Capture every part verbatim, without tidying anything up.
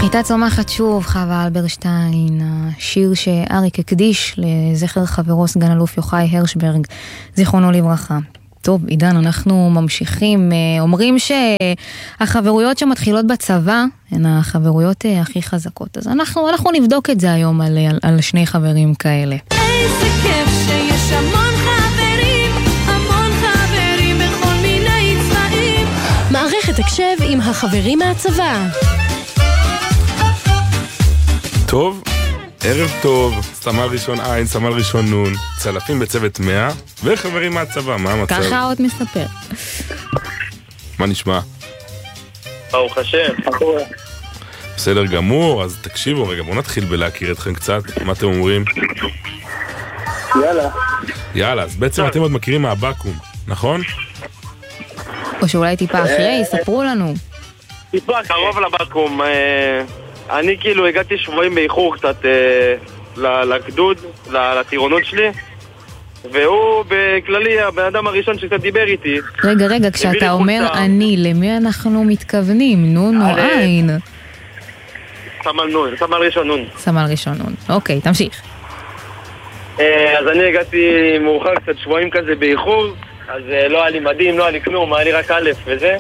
חיטה צומחת שוב, חווה אלברשטיין, השיר שאריק הקדיש לזכר חברו סגן אלוף יוחאי הרשברג, זיכרונו לברכה. טוב, עידן, אנחנו ממשיכים. אומרים שהחברויות שמתחילות בצבא הן החברויות הכי חזקות. אז אנחנו, אנחנו נבדוק את זה היום על, על, על שני חברים כאלה. איזה כיף שיש המון חברים, המון חברים בכל מיני צבעים. מערכת הקשב עם החברים מהצבא. טוב, ערב טוב, סמל ראשון עין, סמל ראשון נון, צלפים בצוות מאה, וחברים מהצבא, מה המצב? ככה עוד מספר. מה נשמע? ברוך השם. בסדר גמור, אז תקשיבו רגע, בואו נתחיל בלהכיר אתכם קצת, מה אתם אומרים? יאללה. יאללה, אז בעצם אתם עוד מכירים מהבקו"ם, נכון? או שאולי טיפה אחרי, ספרו לנו. טיפה קרוב לבקו"ם, אני כאילו הגעתי שבועים באיחור קצת לגדוד, לטירונות שלי, והוא בכללי הבן אדם הראשון שקצת דיבר איתי. רגע, רגע, כשאתה אומר אני, למי אנחנו מתכוונים? נון או עין? סמל נון, סמל ראשון נון. סמל ראשון נון, אוקיי, תמשיך. אז אני הגעתי מאוחר קצת שבועים כזה באיחור, אז לא היה לי מדים, לא היה לי כלום, היה לי רק א' וזה.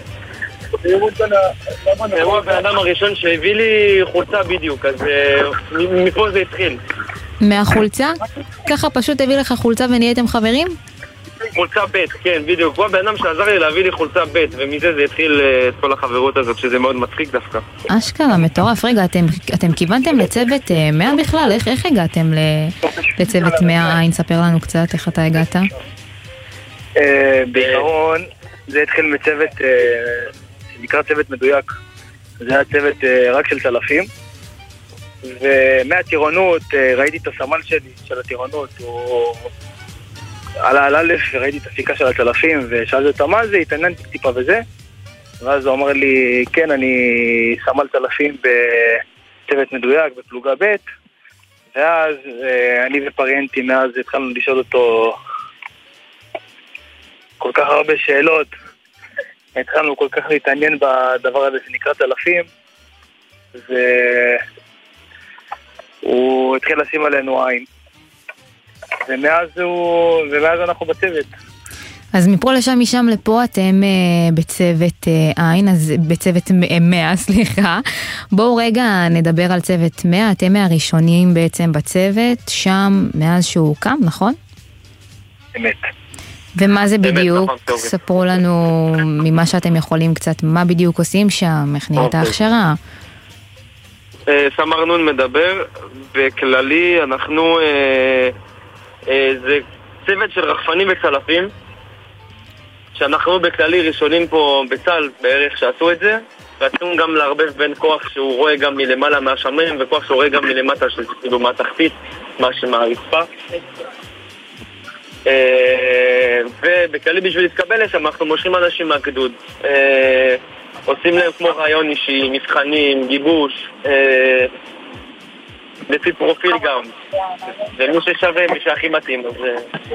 הוא הבן אדם הראשון שהביא לי חולצה בדיוק, אז מפה זה התחיל. מהחולצה? ככה פשוט הביא לך חולצה ונהייתם חברים? חולצה ב', כן, בדיוק. הוא הבן אדם שעזר לי להביא לי חולצה ב', ומזה זה התחיל את כל החברות הזאת, שזה מאוד מצחיק דווקא. אשכרה, מטורף. רגע, אתם, אתם כיוונתם לצוות מאה בכלל? איך, איך הגעתם לצוות מאה עין? ספר לנו קצת, איך אתה הגעת? בעיקרון, זה התחיל מצוות שנקרא צוות מדויק. זה היה צוות רק של צלפים. ומהטירונות ראיתי את הסמל שלי, של הטירונות, הוא עלה על א' וראיתי את הסיכה של הצלפים ושאלתי אותה מה זה, התעניינתי טיפה וזה, ואז הוא אמר לי כן, אני סמל צלפים בצוות מדויק, בפלוגה ב', ואז אני ופריינטי מאז התחלנו לשאול אותו כל כך הרבה שאלות, התחלנו כל כך להתעניין בדבר הזה שנקרא צלפים, ו... הוא התחיל לשים עלינו עין. ומאז, הוא... ומאז אנחנו בצוות. אז מפה לשם, משם לפה אתם uh, בצוות uh, עין, אז בצוות מאה, סליחה. בואו רגע נדבר על צוות מאה, אתם מהראשונים בעצם בצוות, שם מאז שהוא קם, נכון? אמת. ומה זה בדיוק? נכון, ספרו לנו ממה שאתם יכולים קצת, מה בדיוק עושים שם, איך נהיית ההכשרה? סמל נון מדבר, בכללי אנחנו, אה, אה, זה צוות של רחפנים וצלפים, שאנחנו בכללי ראשונים פה בצל בערך שעשו את זה, רצינו גם להרבב בין כוח שהוא רואה גם מלמעלה מהשמרים, וכוח שהוא רואה גם מלמטה, שזה כאילו מהתחתית, מהרצפה. אה, ובכללי בשביל להתקבל לשם אנחנו מושכים אנשים מהגדוד. אה, עושים להם כמו רעיון אישי, מבחנים, גיבוש, אה, לפי פרופיל גם. ומי ששווה, מי שהכי מתאים. אז...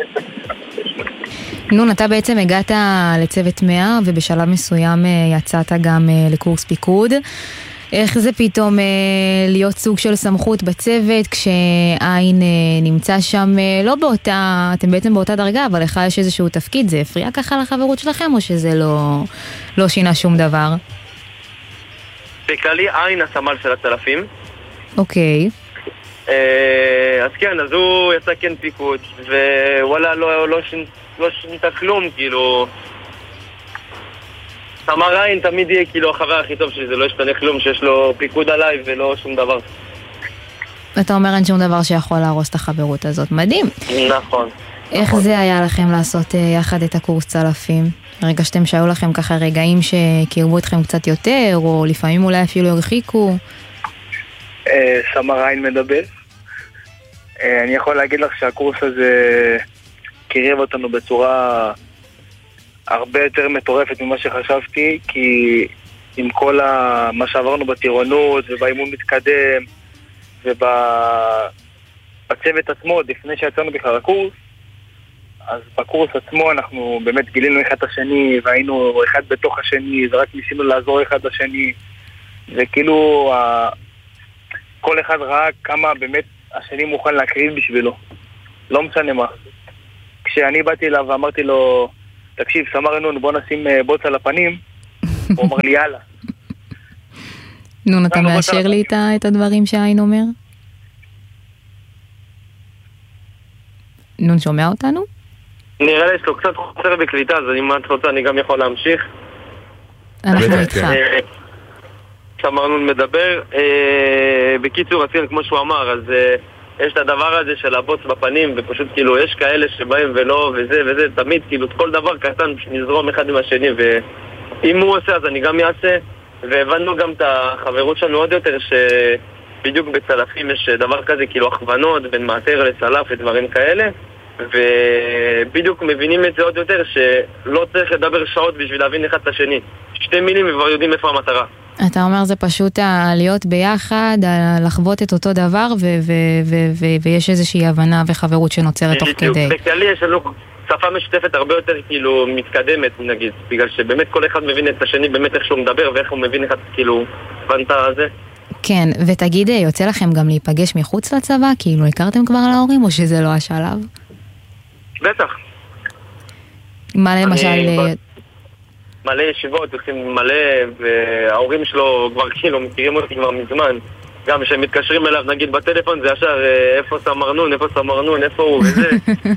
נון, אתה בעצם הגעת לצוות מאה, ובשלב מסוים יצאת גם לקורס פיקוד. איך זה פתאום להיות סוג של סמכות בצוות, כשעין נמצא שם לא באותה, אתם בעצם באותה דרגה, אבל לך יש איזשהו תפקיד, זה הפריע ככה לחברות שלכם, או שזה לא, לא שינה שום דבר? בכללי עין הסמל של הצלפים. אוקיי. אז כן, אז הוא יצא כן פיקוד, ווואלה לא, לא, שינ, לא שינתה כלום, כאילו... סמל עין תמיד יהיה כאילו החבר הכי טוב שלי, זה לא ישתנה כלום, שיש לו פיקוד עליי ולא שום דבר. אתה אומר אין שום דבר שיכול להרוס את החברות הזאת, מדהים. נכון. איך נכון. זה היה לכם לעשות יחד את הקורס צלפים? הרגשתם שהיו לכם ככה רגעים שקרבו אתכם קצת יותר, או לפעמים אולי אפילו הרחיקו? סמל עין מדבר. אני יכול להגיד לך שהקורס הזה קרב אותנו בצורה הרבה יותר מטורפת ממה שחשבתי, כי עם כל ה... מה שעברנו בטירונות ובאימון מתקדם ובצוות עצמו, לפני שיצאנו בכלל לקורס, אז בקורס עצמו אנחנו באמת גילינו אחד את השני והיינו אחד בתוך השני ורק ניסינו לעזור אחד לשני, וכאילו כל אחד ראה כמה באמת השני מוכן להקריב בשבילו. לא משנה מה. כשאני באתי אליו ואמרתי לו, תקשיב, סמר נון, בוא נשים בוץ על הפנים, הוא אמר לי, יאללה. נון, אתה מאשר לי את הדברים שהעין אומר? נון, שומע אותנו? נראה לי יש לו קצת חוסר בקליטה, אז אם את רוצה אני גם יכול להמשיך. אנחנו איתך. סמר נון מדבר. בקיצור, רצינו כמו שהוא אמר, אז יש את הדבר הזה של הבוץ בפנים, ופשוט כאילו יש כאלה שבאים ולא, וזה וזה, תמיד כאילו כל דבר קטן נזרום אחד עם השני, ואם הוא עושה אז אני גם אעשה. והבנו גם את החברות שלנו עוד יותר, שבדיוק בצלפים יש דבר כזה כאילו הכוונות בין מאטר לצלף ודברים כאלה, ובדיוק מבינים את זה עוד יותר, שלא צריך לדבר שעות בשביל להבין אחד את השני. שתי מילים וכבר יודעים איפה המטרה. אתה אומר זה פשוט להיות ביחד, לחוות את אותו דבר, ויש איזושהי הבנה וחברות שנוצרת תוך כדי. בכללי יש לנו שפה משותפת הרבה יותר כאילו מתקדמת, נגיד, בגלל שבאמת כל אחד מבין את השני באמת איך שהוא מדבר, ואיך הוא מבין אחד כאילו הבנת זה. כן, ותגיד, יוצא לכם גם להיפגש מחוץ לצבא? כאילו הכרתם כבר על ההורים או שזה לא השלב? בטח. מה למשל... מלא ישיבות, עושים מלא, וההורים שלו כבר כאילו מכירים אותי כבר מזמן. גם כשהם מתקשרים אליו, נגיד בטלפון, זה ישר איפה סמר נון, איפה סמר נון, איפה הוא וזה.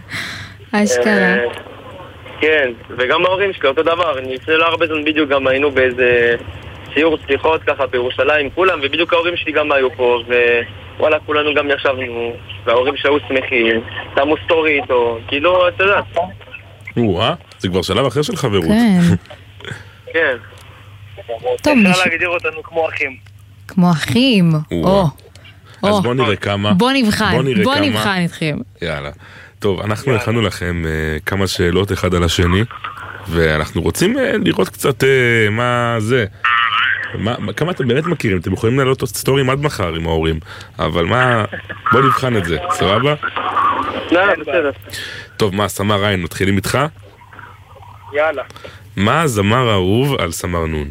אשכרה. כן, וגם ההורים שלי אותו דבר. לפני לא הרבה זמן בדיוק גם היינו באיזה סיור סליחות ככה בירושלים, כולם, ובדיוק ההורים שלי גם היו פה, ווואלה, כולנו גם ישבנו, וההורים שהיו שמחים, שמו סטורי איתו, כאילו, אתה יודע. וואה, זה כבר שלב אחר של חברות. כן. כן. טוב, אפשר להגדיר אותנו כמו אחים. כמו אחים, או. אז בוא נראה כמה. בוא נבחן, בוא נבחן איתכם. יאללה. טוב, אנחנו הכנו לכם כמה שאלות אחד על השני, ואנחנו רוצים לראות קצת מה זה. כמה אתם באמת מכירים? אתם יכולים לעלות סטורים עד מחר עם ההורים, אבל מה... בוא נבחן את זה, סבבה? לא, בסדר. טוב, מה, סמר עין, מתחילים איתך? יאללה. מה הזמר האהוב על סמר נון?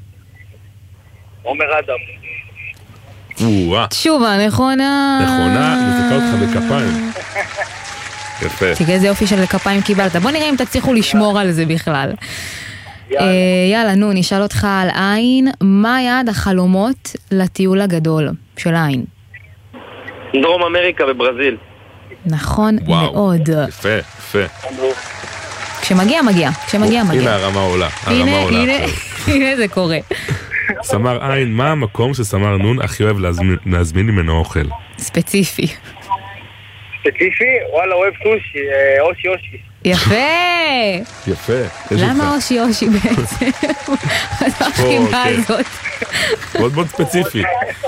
עומר אדם. וואה. תשובה נכונה. נכונה, נתקע אותך בכפיים. יפה. תראה איזה יופי של כפיים קיבלת. בוא נראה אם תצליחו לשמור על זה בכלל. יאללה, נו, נשאל אותך על עין. מה יעד החלומות לטיול הגדול של עין? דרום אמריקה וברזיל. נכון מאוד. יפה, יפה. כשמגיע, מגיע. כשמגיע, מגיע. הנה הרמה עולה. הרמה עולה. הנה זה קורה. סמר עין, מה המקום שסמר נון הכי אוהב להזמין ממנו אוכל? ספציפי. ספציפי? וואלה, אוהב סושי, אושי אושי. יפה! יפה. למה אושי אושי בעצם? החימה הזאת. מאוד מאוד ספציפי.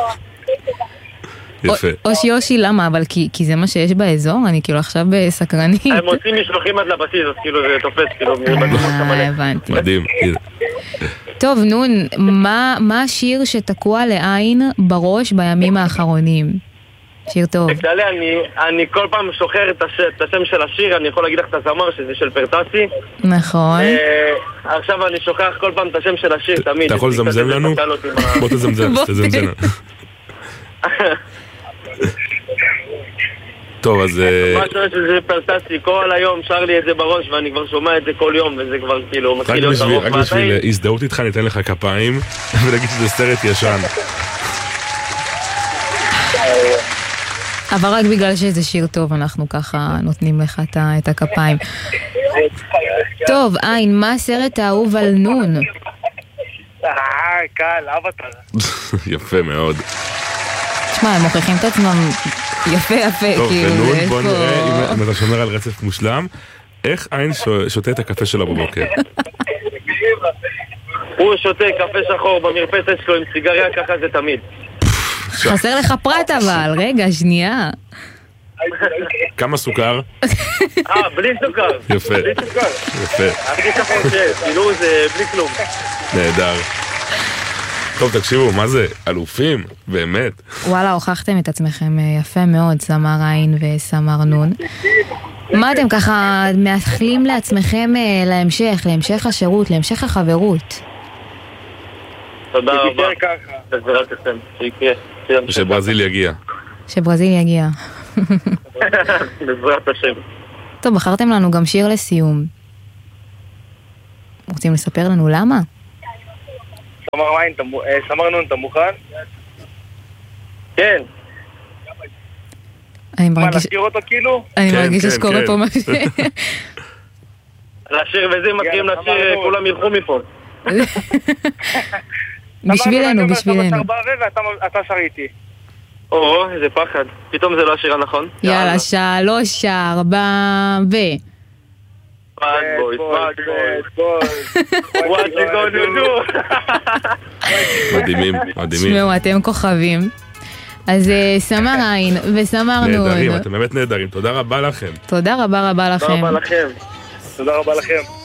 יפה. אושי אושי למה? אבל כי זה מה שיש באזור? אני כאילו עכשיו בסקרנית. הם מוצאים משלוחים עד לבסיס, אז כאילו זה תופס, כאילו... אה, הבנתי. מדהים. טוב, נון, מה השיר שתקוע לעין בראש בימים האחרונים? שיר טוב. בכללי, אני כל פעם שוחר את השם של השיר, אני יכול להגיד לך את הזמר שזה של פרטסי. נכון. עכשיו אני שוכח כל פעם את השם של השיר, תמיד. אתה יכול לזמזם לנו? בוא תזמזם, תזמזם לנו. טוב, אז... משהו שזה פרטסי, כל היום שר לי את זה בראש ואני כבר שומע את זה כל יום וזה כבר כאילו מתחיל להיות ארוך. רק בשביל הזדהות איתך ניתן לך כפיים ולהגיד שזה סרט ישן. אבל רק בגלל שזה שיר טוב אנחנו ככה נותנים לך את הכפיים. טוב, עין, מה הסרט האהוב על נון? אה, קל, אבטר. יפה מאוד. תשמע, הם מוכיחים את עצמם יפה יפה. טוב, ונון, בוא נראה אם אתה שומר על רצף מושלם. איך עין שותה את הקפה שלו בבוקר? הוא שותה קפה שחור במרפסת שלו עם סיגריה, ככה זה תמיד. חסר לך פרט אבל, רגע, שנייה. כמה סוכר? אה, בלי סוכר. יפה. בלי סוכר. יפה. הכי שחור שיש, כאילו זה בלי כלום. נהדר. טוב, תקשיבו, מה זה? אלופים, באמת. וואלה, הוכחתם את עצמכם יפה מאוד, סמר עין וסמר נון. מה אתם ככה מאחלים לעצמכם להמשך, להמשך השירות, להמשך החברות? תודה רבה. שתישאר ככה. בעזרת השם, שיקרה. ושברזיל יגיע. שברזיל יגיע. בעזרת השם. טוב, בחרתם לנו גם שיר לסיום. רוצים לספר לנו למה? סמר מיין, סמר נון, אתה מוכן? כן. אני מה, מרגיש... להשאיר אותו כאילו? אני כן, מרגיש כן, שקורה כן. פה משהו. לשיר וזה מתחילים יאללה, לשיר, סמרנו. כולם ילכו מפה. בשבילנו, בשבילנו. ואתה שר איתי. או, איזה פחד. פתאום זה לא השיר הנכון. יאללה, שלוש, ארבע, ו... Bad boys, bad boys. What you gonna do? מדהימים, מדהימים. תשמעו, אתם כוכבים. אז אה, סמר עין וסמר נהדרים, נון. אתם באמת נהדרים. תודה רבה לכם. תודה רבה רבה תודה לכם. רבה לכם. תודה רבה לכם.